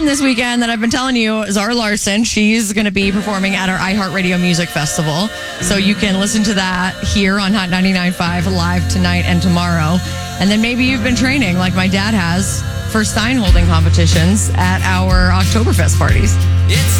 this weekend that I've been telling you, Zara Larson. She's going to be performing at our iHeartRadio Music Festival. So you can listen to that here on Hot 99.5 live tonight and tomorrow. And then maybe you've been training, like my dad has, for sign holding competitions at our Oktoberfest parties.